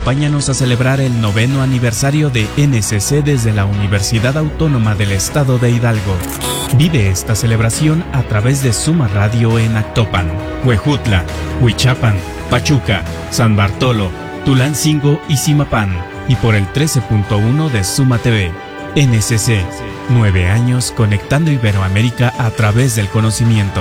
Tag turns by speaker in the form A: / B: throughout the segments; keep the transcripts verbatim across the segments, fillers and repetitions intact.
A: acompáñanos a celebrar el noveno aniversario de N C C desde la Universidad Autónoma del Estado de Hidalgo. Vive esta celebración a través de Suma Radio en Actopan, Huejutla, Huichapan, Pachuca, San Bartolo, Tulancingo y Zimapán, y por el trece punto uno de Suma T V. N C C, nueve años conectando Iberoamérica a través del conocimiento.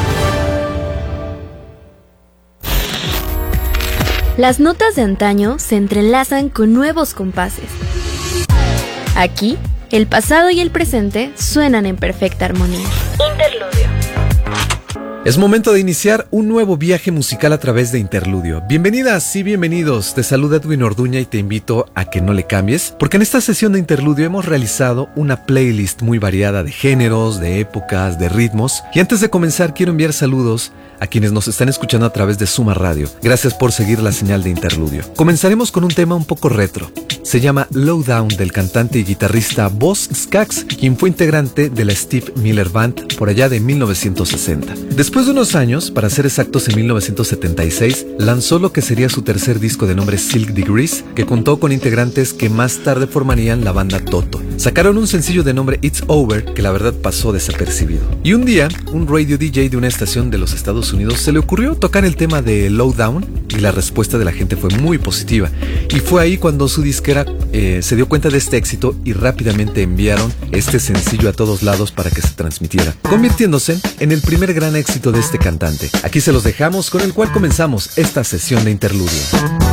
B: Las notas de antaño se entrelazan con nuevos compases. Aquí, el pasado y el presente suenan en perfecta armonía. Interludio.
C: Es momento de iniciar un nuevo viaje musical a través de Interludio. Bienvenidas y bienvenidos, te saluda Edwin Orduña y te invito a que no le cambies, porque en esta sesión de Interludio hemos realizado una playlist muy variada de géneros, de épocas, de ritmos. Y antes de comenzar quiero enviar saludos a quienes nos están escuchando a través de Suma Radio. Gracias por seguir la señal de Interludio. Comenzaremos con un tema un poco retro. Se llama Lowdown, del cantante y guitarrista Boz Scaggs, quien fue integrante de la Steve Miller Band por allá de mil novecientos sesenta. Después de unos años, para ser exactos en mil novecientos setenta y seis, lanzó lo que sería su tercer disco de nombre Silk Degrees, que contó con integrantes que más tarde formarían la banda Toto. Sacaron un sencillo de nombre It's Over, que la verdad pasó desapercibido. Y un día, un radio D J de una estación de los Estados Unidos se le ocurrió tocar el tema de Lowdown, y la respuesta de la gente fue muy positiva. Y fue ahí cuando su disquera eh, se dio cuenta de este éxito y rápidamente enviaron este sencillo a todos lados para que se transmitiera, convirtiéndose en el primer gran éxito de este cantante. Aquí se los dejamos, con el cual comenzamos esta sesión de Interludio.